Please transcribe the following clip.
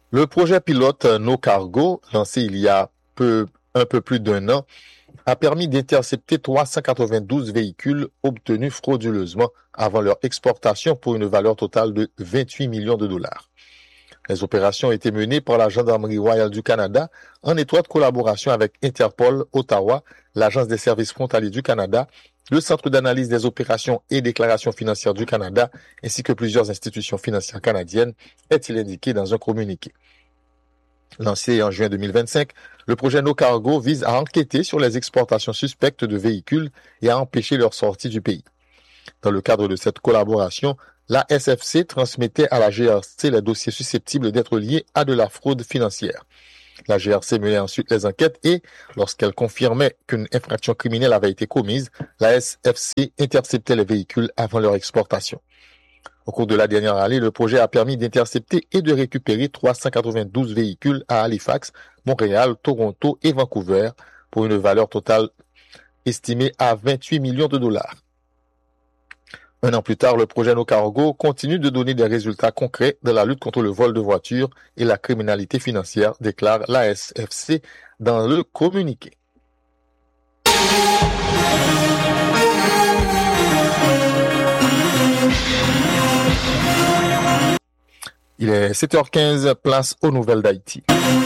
Le projet pilote No Cargo, lancé il y a un peu plus d'un an, a permis d'intercepter 392 véhicules obtenus frauduleusement avant leur exportation pour une valeur totale de 28 millions de dollars. Les opérations ont été menées par la Gendarmerie royale du Canada en étroite collaboration avec Interpol Ottawa, l'Agence des services frontaliers du Canada, le Centre d'analyse des opérations et déclarations financières du Canada, ainsi que plusieurs institutions financières canadiennes, est-il indiqué dans un communiqué. Lancé en juin 2025, le projet No Cargo vise à enquêter sur les exportations suspectes de véhicules et à empêcher leur sortie du pays. Dans le cadre de cette collaboration, la SFC transmettait à la GRC les dossiers susceptibles d'être liés à de la fraude financière. La GRC menait ensuite les enquêtes et, lorsqu'elle confirmait qu'une infraction criminelle avait été commise, la SFC interceptait les véhicules avant leur exportation. Au cours de la dernière année, le projet a permis d'intercepter et de récupérer 392 véhicules à Halifax, Montréal, Toronto et Vancouver pour une valeur totale estimée à 28 millions de dollars. Un an plus tard, le projet No Cargo continue de donner des résultats concrets dans la lutte contre le vol de voitures et la criminalité financière, déclare la SFC dans le communiqué. Il est 7h15, place aux nouvelles d'Haïti.